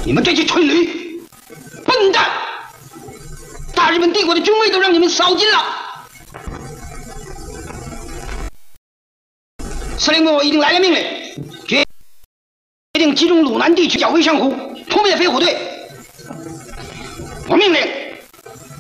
你们这些蠢驴、笨蛋！大日本帝国的军威都让你们扫尽了。司令部我已经来了命令，决定集中鲁南地区剿匪上湖，扑灭飞虎队。我命令